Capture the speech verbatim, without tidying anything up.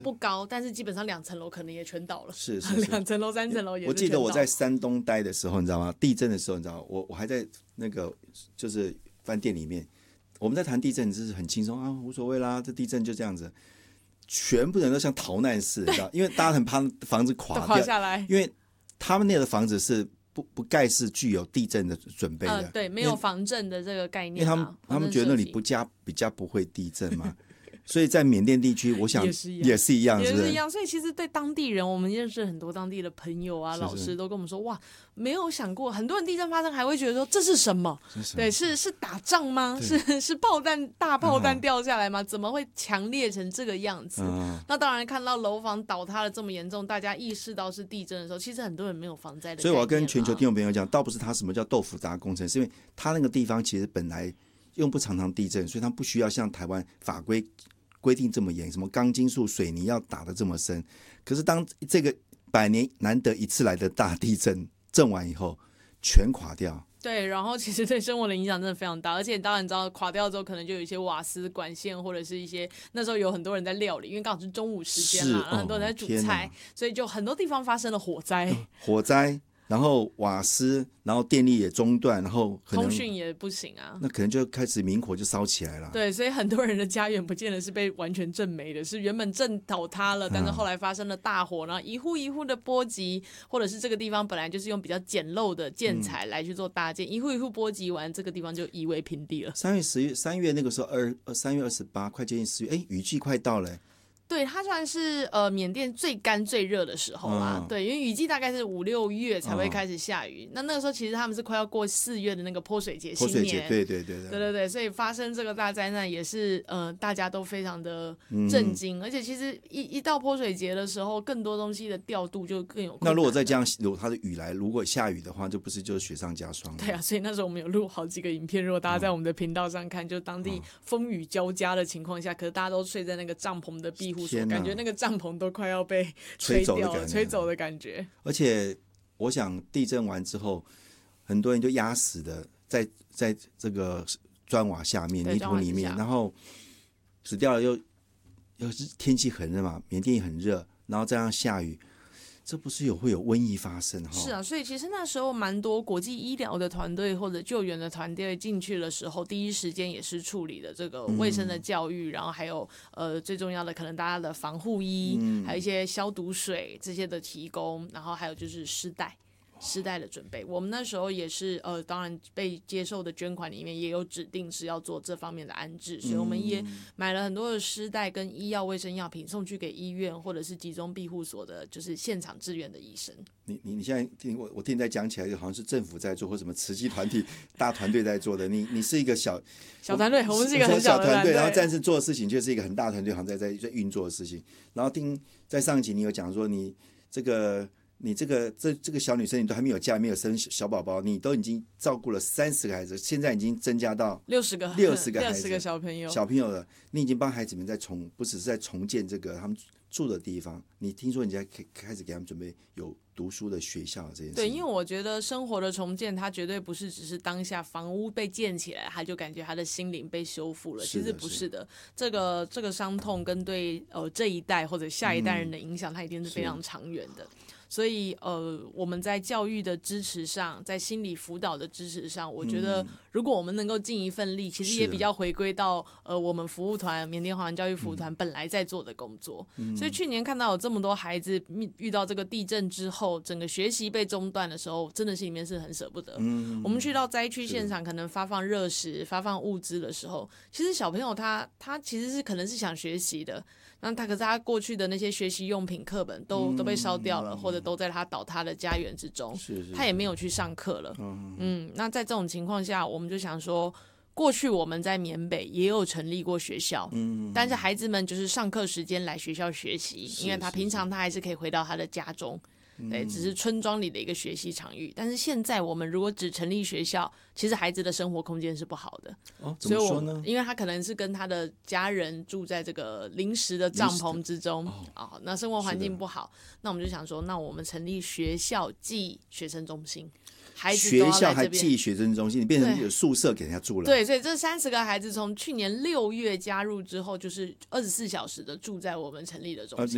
不高，但是基本上两层楼可能也全倒了。 是是是， 两层楼、三层楼也是全倒。 我记得我在山东待的时候，你知道吗？地震的时候，你知道吗，我我还在那个就是饭店里面，我们在谈地震，就是很轻松啊，无所谓啦，这地震就这样子。全部人都像逃难似的，因为大家很怕房子垮掉垮下来， 因为他们那个房子是不不盖是具有地震的准备的， 呃、对，没有防震的这个概念、啊， 因为他们他们觉得那里不加比较不会地震嘛。所以在缅甸地区，我想也是一样， 也是一样， 是也是一样。所以其实对当地人，我们认识很多当地的朋友啊、 是是老师都跟我们说，哇，没有想过，很多人地震发生还会觉得说这是什么？ 是对，是是打仗吗？是是炮弹大炮弹掉下来吗？嗯、怎么会强烈成这个样子？嗯、那当然看到楼房倒塌的这么严重，大家意识到是地震的时候，其实很多人没有防灾的概念。 所以我要跟全球听众朋友讲，倒不是他什么叫豆腐渣工程，是因为他那个地方其实本来用不常常地震，所以他不需要像台湾法规规定这么严，什么钢筋束水泥要打得这么深。可是当这个百年难得一次来的大地震震完以后，全垮掉。 对，然后其实对生活的影响真的非常大，而且当然你知道垮掉之后，可能就有一些瓦斯管线，或者是一些那时候有很多人在料理，因为刚好是中午时间嘛，然后很多人在煮菜，所以就很多地方发生了火灾。 呃、火灾。然后瓦斯，然后电力也中断，然后可能通讯也不行啊， 那可能就开始明火就烧起来了。 对，所以很多人的家园不见得是被完全震没的，是原本震倒塌了，但是后来发生了大火，然后一户一户的波及，或者是这个地方本来就是用比较简陋的建材来去做搭建，嗯、一户一户波及完，这个地方就夷为平地了。 三月十月三月那个时候二三月二十八，快接近四月，哎，雨季快到了。 对，它算是呃缅甸最干最热的时候啦、嗯。对，因为雨季大概是五六月才会开始下雨、嗯，那那个时候其实他们是快要过四月的那个泼水节新年。 泼水节，对对对对对对对，所以发生这个大灾难也是呃大家都非常的震惊、嗯，而且其实一一到泼水节的时候，更多东西的调度就更有困难。 那如果再这样，如果它的雨来，如果下雨的话，就不是就是雪上加霜了。 对啊，所以那时候我们有录好几个影片，如果大家在我们的频道上看，嗯、就当地风雨交加的情况下，可是大家都睡在那个帐篷的庇护所，感觉那个帐篷都快要被吹掉了，吹走的感觉。 而且我想地震完之后，很多人就压死的在在这个砖瓦下面、泥土里面，然后死掉了又又是天气很热嘛，缅甸也很热，然后这样下雨。这不是有会有瘟疫发生哈？ 是啊，所以其实那时候蛮多国际医疗的团队或者救援的团队进去的时候，第一时间也是处理的这个卫生的教育，嗯、然后还有呃最重要的可能大家的防护衣，嗯、还有一些消毒水这些的提供，然后还有就是湿袋。湿袋的准备，我们那时候也是呃，当然被接受的捐款里面也有指定是要做这方面的安置，所以我们也买了很多的湿袋跟医药卫生药品送去给医院或者是集中庇护所的，就是现场支援的医生。 你你你现在听我我听你在讲起来，就好像是政府在做，或什么慈济团体大团队在做的。你你是一个小小团队，我们是一个很小的团队， 然后但是做的事情却是一个很大团队，好像在在在运作的事情。然后听在上一集你有讲说你这个。你这个这这个小女生，你都还没有嫁，没有生小宝宝，你都已经照顾了三十个孩子，现在已经增加到六十个六十个孩子， 六十个小朋友小朋友了。你已经帮孩子们在重，不只是在重建这个他们住的地方，你听说你在开始给他们准备有读书的学校这件事。 对，因为我觉得生活的重建，它绝对不是只是当下房屋被建起来，他就感觉他的心灵被修复了，其实不是的。这个这个伤痛跟对呃这一代或者下一代人的影响，它一定是非常长远的。所以呃，我们在教育的支持上，在心理辅导的支持上，我觉得如果我们能够尽一份力，其实也比较回归到呃我们服务团缅甸华人教育服务团本来在做的工作。嗯、所以去年看到有这么多孩子遇到这个地震之后，整个学习被中断的时候，真的心里面是很舍不得。嗯、我们去到灾区现场，可能发放热食、发放物资的时候，其实小朋友他他其实是可能是想学习的。那他可是他过去的那些学习用品课本都、嗯、都被烧掉了，或者都在他倒塌的家园之中， 是是是他也没有去上课了。嗯, 嗯，那在这种情况下，我们就想说，过去我们在缅北也有成立过学校，嗯，但是孩子们就是上课时间来学校学习，因为他平常他还是可以回到他的家中。对，只是村庄里的一个学习场域。但是现在我们如果只成立学校，其实孩子的生活空间是不好的。 哦，怎么说呢？ 所以我因为他可能是跟他的家人住在这个临时的帐篷之中，哦哦，那生活环境不好。那我们就想说，那我们成立学校暨学生中心。孩子学校还寄学生中心，你变成有宿舍给人家住了。 对，所以这三十个孩子从去年六月加入之后，就是二十四小时的住在我们成立的中心。